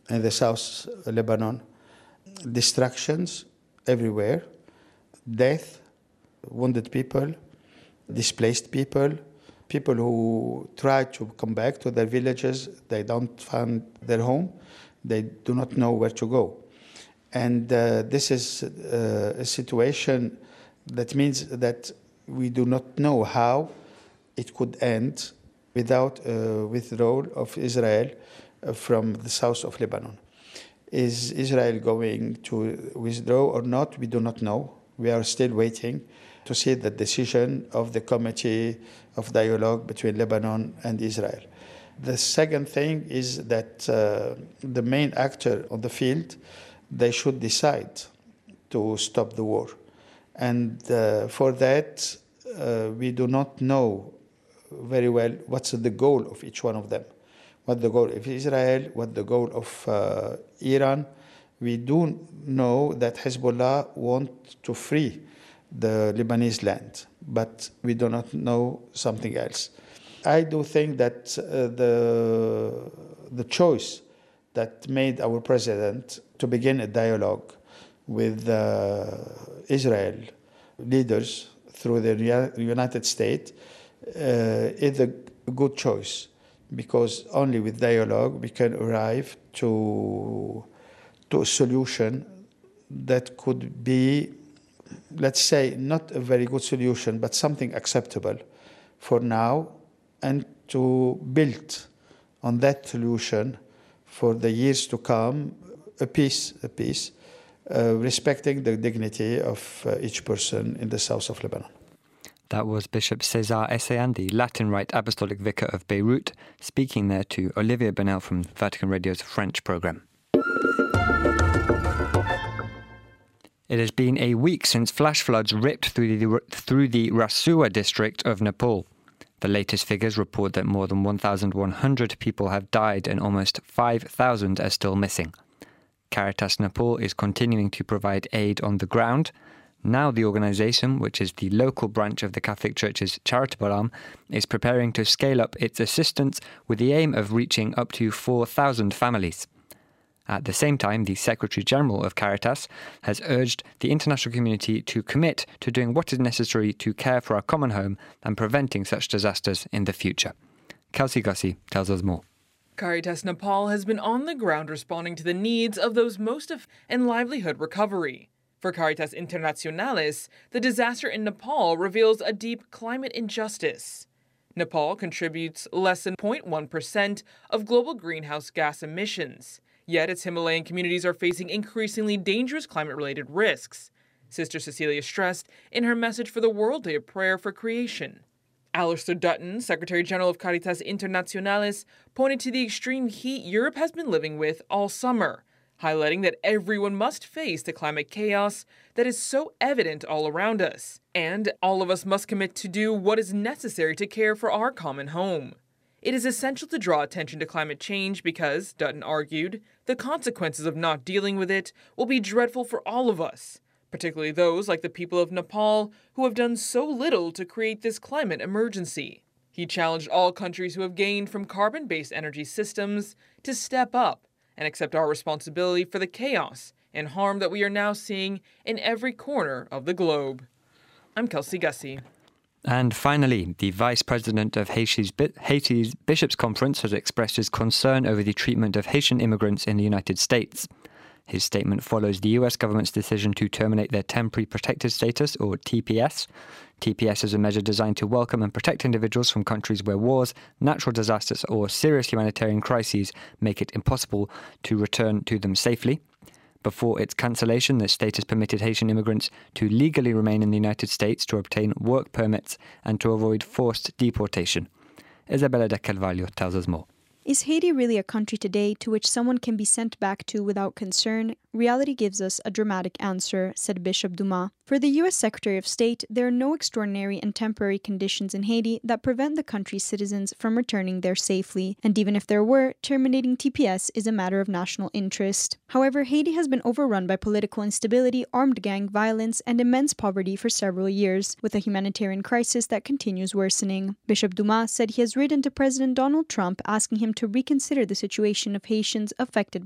in the South Lebanon. Destructions everywhere, death, wounded people, displaced people, people who try to come back to their villages, they don't find their home, they do not know where to go. And this is a situation that means that we do not know how it could end without withdrawal of Israel from the south of Lebanon. Is Israel going to withdraw or not? We do not know. We are still waiting to see the decision of the Committee of Dialogue between Lebanon and Israel. The second thing is that the main actor on the field, they should decide to stop the war. And for that, we do not know very well what's the goal of each one of them. What the goal of Israel, what the goal of Iran. We do know that Hezbollah want to free the Lebanese land, but we do not know something else. I do think that the choice that made our president to begin a dialogue with Israel leaders through the United States is a good choice, because only with dialogue we can arrive to a solution that could be, let's say, not a very good solution, but something acceptable for now, and to build on that solution for the years to come, a peace, respecting the dignity of each person in the south of Lebanon. That was Bishop Cesar Essayan, the Latin Rite Apostolic Vicar of Beirut, speaking there to Olivier Bonnel from Vatican Radio's French programme. It has been a week since flash floods ripped through the Rasua district of Nepal. The latest figures report that more than 1,100 people have died and almost 5,000 are still missing. Caritas Nepal is continuing to provide aid on the ground. Now the organisation, which is the local branch of the Catholic Church's charitable arm, is preparing to scale up its assistance with the aim of reaching up to 4,000 families. At the same time, the Secretary-General of Caritas has urged the international community to commit to doing what is necessary to care for our common home and preventing such disasters in the future. Kelsey Gussie tells us more. Caritas Nepal has been on the ground responding to the needs of those most in livelihood recovery. For Caritas Internationalis, the disaster in Nepal reveals a deep climate injustice. Nepal contributes less than 0.1% of global greenhouse gas emissions. Yet its Himalayan communities are facing increasingly dangerous climate-related risks, Sister Cecilia stressed in her message for the World Day of Prayer for Creation. Alistair Dutton, Secretary-General of Caritas Internationalis, pointed to the extreme heat Europe has been living with all summer, highlighting that everyone must face the climate chaos that is so evident all around us, and all of us must commit to do what is necessary to care for our common home. It is essential to draw attention to climate change because, Dutton argued, the consequences of not dealing with it will be dreadful for all of us, particularly those like the people of Nepal who have done so little to create this climate emergency. He challenged all countries who have gained from carbon-based energy systems to step up and accept our responsibility for the chaos and harm that we are now seeing in every corner of the globe. I'm Kelsey Gussie. And finally, the Vice President of Haiti's Bishops' Conference has expressed his concern over the treatment of Haitian immigrants in the United States. His statement follows the US government's decision to terminate their Temporary Protected Status, or TPS. TPS is a measure designed to welcome and protect individuals from countries where wars, natural disasters, or serious humanitarian crises make it impossible to return to them safely. Before its cancellation, the status permitted Haitian immigrants to legally remain in the United States to obtain work permits and to avoid forced deportation. Isabella de Carvalho tells us more. Is Haiti really a country today to which someone can be sent back to without concern? Reality gives us a dramatic answer, said Bishop Dumas. For the U.S. Secretary of State, there are no extraordinary and temporary conditions in Haiti that prevent the country's citizens from returning there safely. And even if there were, terminating TPS is a matter of national interest. However, Haiti has been overrun by political instability, armed gang violence, and immense poverty for several years, with a humanitarian crisis that continues worsening. Bishop Dumas said he has written to President Donald Trump asking him to reconsider the situation of Haitians affected